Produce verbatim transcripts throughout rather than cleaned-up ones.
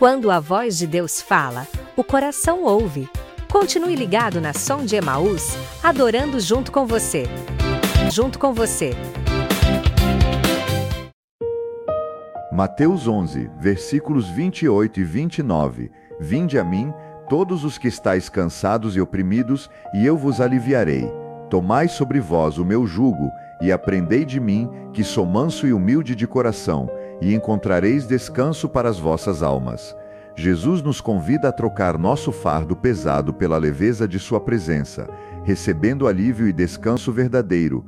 Quando a voz de Deus fala, o coração ouve. Continue ligado na Som de Emaús, adorando junto com você. Junto com você. Mateus onze, versículos vinte e oito e vinte e nove. Vinde a mim, todos os que estáis cansados e oprimidos, e eu vos aliviarei. Tomai sobre vós o meu jugo, e aprendei de mim, que sou manso e humilde de coração, e encontrareis descanso para as vossas almas. Jesus nos convida a trocar nosso fardo pesado pela leveza de sua presença, recebendo alívio e descanso verdadeiro.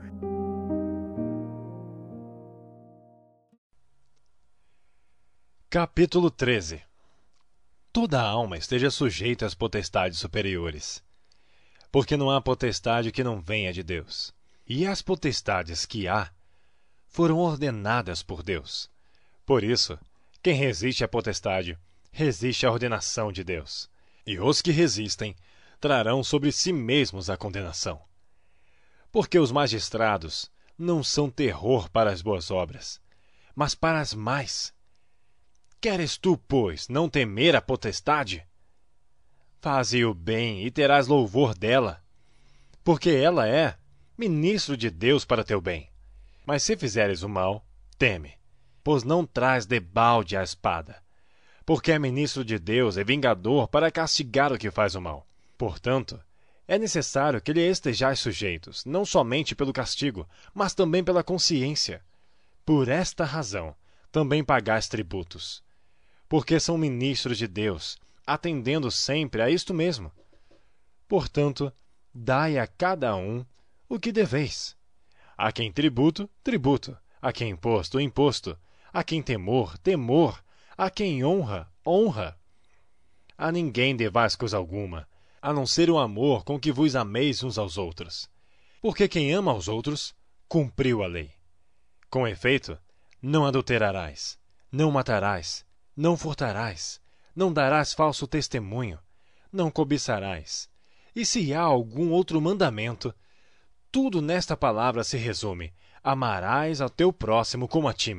Capítulo treze. Toda a alma esteja sujeita às potestades superiores, porque não há potestade que não venha de Deus. E as potestades que há foram ordenadas por Deus. Por isso, quem resiste à potestade, resiste à ordenação de Deus. E os que resistem trarão sobre si mesmos a condenação. Porque os magistrados não são terror para as boas obras, mas para as más. Queres tu, pois, não temer a potestade? Faze o bem e terás louvor dela, porque ela é ministro de Deus para teu bem. Mas se fizeres o mal, teme, pois não traz debalde a espada, porque é ministro de Deus e vingador para castigar o que faz o mal. Portanto, é necessário que lhe estejais sujeitos, não somente pelo castigo, mas também pela consciência. Por esta razão, também pagais tributos, porque são ministros de Deus, atendendo sempre a isto mesmo. Portanto, dai a cada um o que deveis. A quem tributo, tributo. A quem imposto, imposto. A quem temor, temor. A quem honra, honra. A ninguém devais coisa alguma, a não ser o amor com que vos ameis uns aos outros. Porque quem ama aos outros, cumpriu a lei. Com efeito, não adulterarás, não matarás, não furtarás, não darás falso testemunho, não cobiçarás. E se há algum outro mandamento, tudo nesta palavra se resume: amarás ao teu próximo como a ti